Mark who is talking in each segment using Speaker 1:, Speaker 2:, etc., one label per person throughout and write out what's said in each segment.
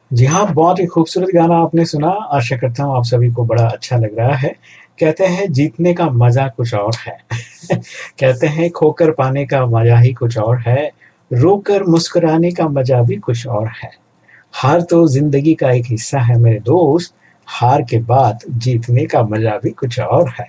Speaker 1: जी हाँ, बहुत ही खूबसूरत गाना आपने सुना। आशा करता हूँ आप सभी को बड़ा अच्छा लग रहा है। कहते हैं जीतने का मज़ा कुछ और है। कहते हैं खोकर पाने का मज़ा ही कुछ और है, रोकर मुस्कुराने का मज़ा भी कुछ और है। हार तो ज़िंदगी का एक हिस्सा है मेरे दोस्त, हार के बाद जीतने का मज़ा भी कुछ और है।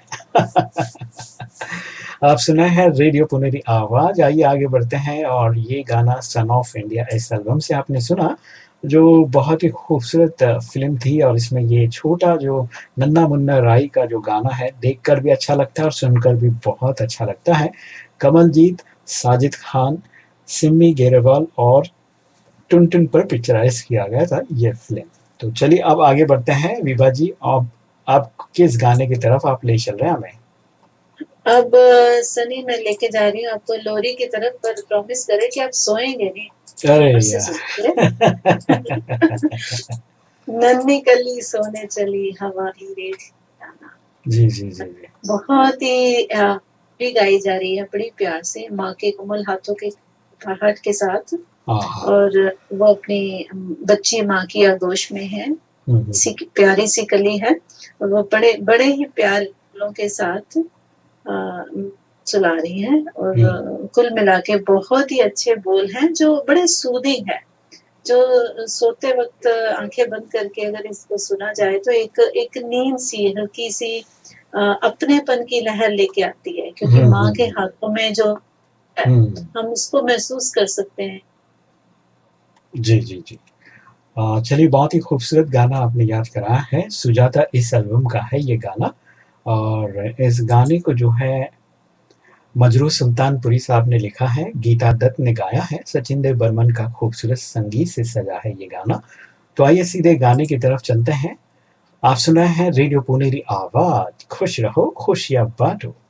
Speaker 1: आप सुना है रेडियो पुनेरी आवाज़। आइए आगे बढ़ते हैं और ये गाना सन ऑफ इंडिया इस एल्बम से आपने सुना, जो बहुत ही खूबसूरत फ़िल्म थी और इसमें ये छोटा जो नन्ना मुन्ना राय का जो गाना है, देखकर भी अच्छा लगता है और सुनकर भी बहुत अच्छा लगता है। कमलजीत, साजिद खान, सिमी गेरेवाल और टुनटुन पर पिक्चराइज़ किया गया था ये फ़िल्म। तो चलिए अब आगे बढ़ते हैं। विभा जी, अब आप किस गाने की तरफ आप ले चल रहे हैं हमें?
Speaker 2: अब सनी मैं लेके जा रही हूँ आपको लोरी की तरफ, पर प्रॉमिस करें कि आप सोएंगे नहीं,
Speaker 1: अरे
Speaker 2: और से सुनिए।
Speaker 1: यार!
Speaker 2: नन्ही कली सोने चली हवा ही रे ठिकाना।
Speaker 1: जी, जी, जी, जी।
Speaker 2: बहुत ही भी गाई जा रही है बड़ी प्यार से माँ के कोमल हाथों के आहट के साथ,
Speaker 1: आहा!
Speaker 2: और वो अपनी बच्ची माँ की आगोश में है।
Speaker 1: हुँ, हुँ,
Speaker 2: सी
Speaker 1: हुँ।
Speaker 2: प्यारी सी कली है, और वो बड़े बड़े ही प्यार फूलों के साथ सुना रही हैं, और
Speaker 1: हुँ।
Speaker 2: कुल मिला के बहुत ही अच्छे बोल हैं जो बड़े सूदिंग है, जो सोते वक्त आंखें बंद करके अगर इसको सुना जाए तो एक एक नींद सी हल्की सी अपनेपन की लहर लेके आती है, क्योंकि
Speaker 1: हुँ,
Speaker 2: माँ
Speaker 1: हुँ,
Speaker 2: के
Speaker 1: हुँ।
Speaker 2: हाथों में जो है
Speaker 1: हुँ।
Speaker 2: हम उसको महसूस कर सकते हैं।
Speaker 1: जी, जी, जी। चलिए बहुत ही खूबसूरत गाना आपने याद कराया है। सुजाता इस एल्बम का है ये गाना और इस गाने को जो है मजरू सुल्तानपुरी साहब ने लिखा है, गीता दत्त ने गाया है, सचिन देव बर्मन का खूबसूरत संगीत से सजा है ये गाना। तो आइए सीधे गाने की तरफ चलते हैं। आप सुन रहे हैं रेडियो पुनेरी आवाज़, खुश रहो खुशियाँ बाँटो।